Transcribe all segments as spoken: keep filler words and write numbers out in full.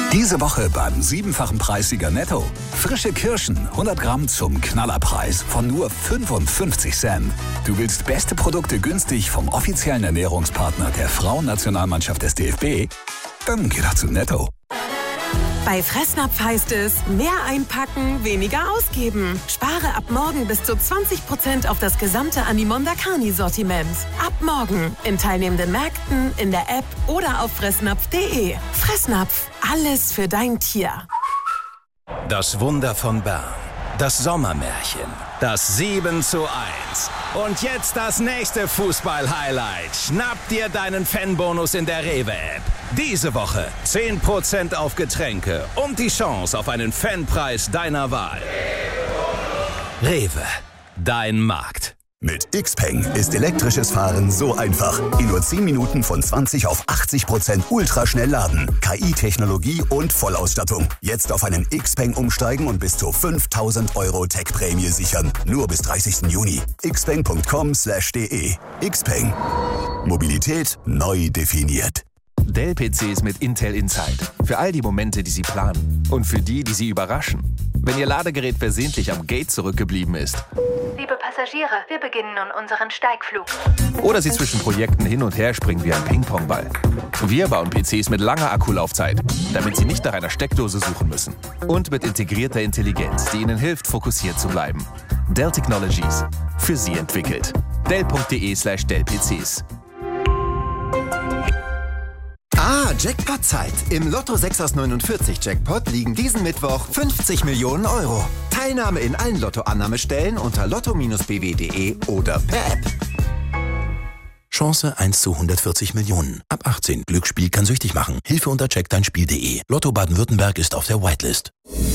Diese Woche beim siebenfachen Preissieger Netto. Frische Kirschen, hundert Gramm zum Knallerpreis von nur fünfundfünfzig Cent. Du willst beste Produkte günstig vom offiziellen Ernährungspartner der Frauennationalmannschaft des D F B? Dann geh doch zu Netto. Bei Fressnapf heißt es, mehr einpacken, weniger ausgeben. Spare ab morgen bis zu zwanzig Prozent auf das gesamte Animonda Carni-Sortiment. Ab morgen in teilnehmenden Märkten, in der App oder auf fressnapf punkt de. Fressnapf, alles für dein Tier. Das Wunder von Bern. Das Sommermärchen. Das sieben zu eins. Und jetzt das nächste Fußball-Highlight. Schnapp dir deinen Fanbonus in der Rewe-App. Diese Woche zehn Prozent auf Getränke und die Chance auf einen Fanpreis deiner Wahl. Rewe, dein Markt. Mit Xpeng ist elektrisches Fahren so einfach. In nur zehn Minuten von zwanzig auf achtzig Prozent ultraschnell laden. K I-Technologie und Vollausstattung. Jetzt auf einen Xpeng umsteigen und bis zu fünftausend Euro Tech-Prämie sichern. Nur bis dreißigsten Juni. xpeng punkt com slash de. Xpeng. Mobilität neu definiert. Dell-P Cs mit Intel Inside. Für all die Momente, die Sie planen. Und für die, die Sie überraschen. Wenn Ihr Ladegerät versehentlich am Gate zurückgeblieben ist. Liebe Passagiere, wir beginnen nun unseren Steigflug. Oder Sie zwischen Projekten hin und her springen wie ein Ping-Pong-Ball. Wir bauen P Cs mit langer Akkulaufzeit, damit Sie nicht nach einer Steckdose suchen müssen. Und mit integrierter Intelligenz, die Ihnen hilft, fokussiert zu bleiben. Dell Technologies. Für Sie entwickelt. dell punkt de slash dell P Cs. Ah, Jackpot-Zeit. Im Lotto sechs aus neunundvierzig Jackpot liegen diesen Mittwoch fünfzig Millionen Euro. Teilnahme in allen Lotto-Annahmestellen unter lotto Bindestrich b w punkt de oder per App. Chance eins zu hundertvierzig Millionen. Ab achtzehn. Glücksspiel kann süchtig machen. Hilfe unter check dein Spiel punkt de. Lotto Baden-Württemberg ist auf der Whitelist.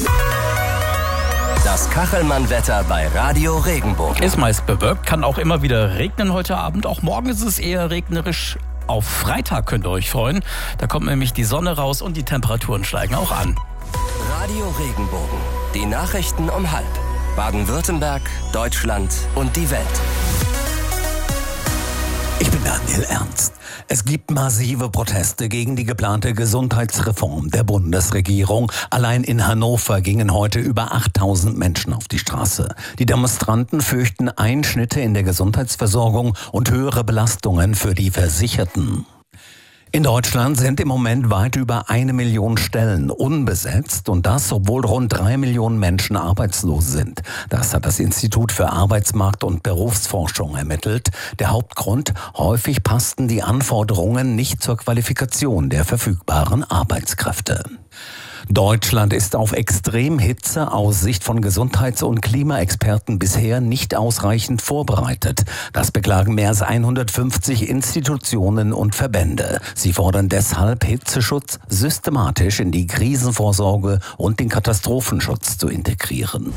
Das Kachelmann-Wetter bei Radio Regenbogen. Ist meist bewölkt, kann auch immer wieder regnen heute Abend. Auch morgen ist es eher regnerisch. Auf Freitag könnt ihr euch freuen. Da kommt nämlich die Sonne raus und die Temperaturen steigen auch an. Radio Regenbogen. Die Nachrichten um halb. Baden-Württemberg, Deutschland und die Welt. Ich bin Daniel Ernst. Es gibt massive Proteste gegen die geplante Gesundheitsreform der Bundesregierung. Allein in Hannover gingen heute über achttausend Menschen auf die Straße. Die Demonstranten fürchten Einschnitte in der Gesundheitsversorgung und höhere Belastungen für die Versicherten. In Deutschland sind im Moment weit über eine Million Stellen unbesetzt und das, obwohl rund drei Millionen Menschen arbeitslos sind. Das hat das Institut für Arbeitsmarkt- und Berufsforschung ermittelt. Der Hauptgrund: häufig passten die Anforderungen nicht zur Qualifikation der verfügbaren Arbeitskräfte. Deutschland ist auf Extremhitze aus Sicht von Gesundheits- und Klimaexperten bisher nicht ausreichend vorbereitet. Das beklagen mehr als hundertfünfzig Institutionen und Verbände. Sie fordern deshalb, Hitzeschutz systematisch in die Krisenvorsorge und den Katastrophenschutz zu integrieren.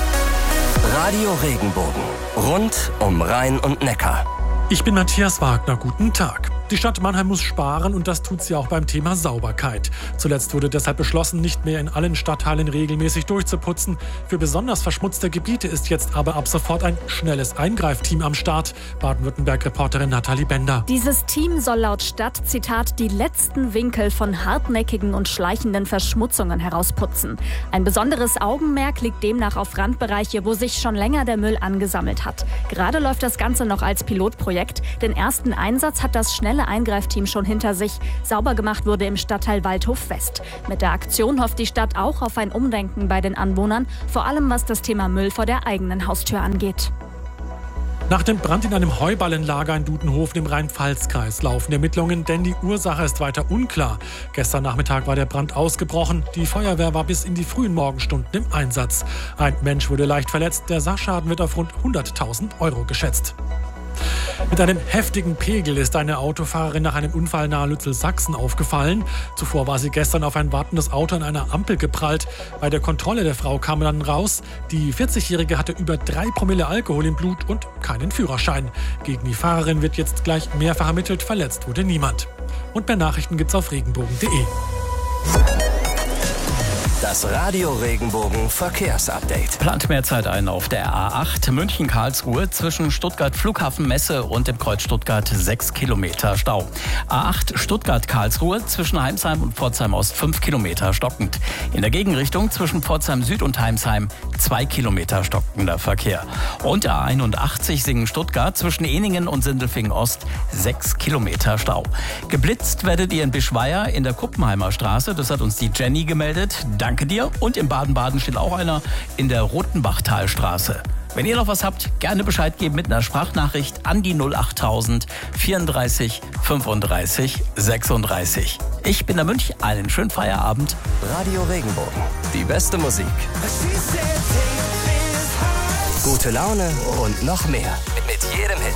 Radio Regenbogen. Rund um Rhein und Neckar. Ich bin Matthias Wagner, guten Tag. Die Stadt Mannheim muss sparen und das tut sie auch beim Thema Sauberkeit. Zuletzt wurde deshalb beschlossen, nicht mehr in allen Stadtteilen regelmäßig durchzuputzen. Für besonders verschmutzte Gebiete ist jetzt aber ab sofort ein schnelles Eingreifteam am Start. Baden-Württemberg-Reporterin Nathalie Bender. Dieses Team soll laut Stadt, Zitat, die letzten Winkel von hartnäckigen und schleichenden Verschmutzungen herausputzen. Ein besonderes Augenmerk liegt demnach auf Randbereiche, wo sich schon länger der Müll angesammelt hat. Gerade läuft das Ganze noch als Pilotprojekt. Den ersten Einsatz hat das schnelle Eingreifteam schon hinter sich. Sauber gemacht wurde im Stadtteil Waldhof West. Mit der Aktion hofft die Stadt auch auf ein Umdenken bei den Anwohnern, vor allem was das Thema Müll vor der eigenen Haustür angeht. Nach dem Brand in einem Heuballenlager in Dudenhofen im Rhein-Pfalz-Kreis laufen Ermittlungen, denn die Ursache ist weiter unklar. Gestern Nachmittag war der Brand ausgebrochen. Die Feuerwehr war bis in die frühen Morgenstunden im Einsatz. Ein Mensch wurde leicht verletzt. Der Sachschaden wird auf rund hunderttausend Euro geschätzt. Mit einem heftigen Pegel ist eine Autofahrerin nach einem Unfall nahe Lützel-Sachsen aufgefallen. Zuvor war sie gestern auf ein wartendes Auto an einer Ampel geprallt. Bei der Kontrolle der Frau kam dann raus, die vierzigjährige hatte über drei Promille Alkohol im Blut und keinen Führerschein. Gegen die Fahrerin wird jetzt gleich mehrfach ermittelt, verletzt wurde niemand. Und mehr Nachrichten gibt's auf regenbogen punkt de. Das Radio Regenbogen Verkehrsupdate. Plant mehr Zeit ein auf der A acht München-Karlsruhe zwischen Stuttgart Flughafen Messe und dem Kreuz Stuttgart sechs Kilometer Stau. A acht Stuttgart-Karlsruhe zwischen Heimsheim und Pforzheim Ost fünf Kilometer stockend. In der Gegenrichtung zwischen Pforzheim Süd und Heimsheim zwei Kilometer stockender Verkehr. Und A einundachtzig Singen-Stuttgart zwischen Eningen und Sindelfingen Ost sechs Kilometer Stau. Geblitzt werdet ihr in Bischweier in der Kuppenheimer Straße. Das hat uns die Jenny gemeldet. Danke dir. Und in Baden-Baden steht auch einer in der Rotenbachtalstraße. Wenn ihr noch was habt, gerne Bescheid geben mit einer Sprachnachricht an die null achttausend vierunddreißig fünfunddreißig sechsunddreißig. Ich bin der Münch. Einen schönen Feierabend. Radio Regenbogen. Die beste Musik. Gute Laune und noch mehr. Mit jedem Hit.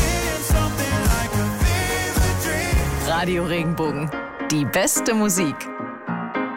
Radio Regenbogen. Die beste Musik.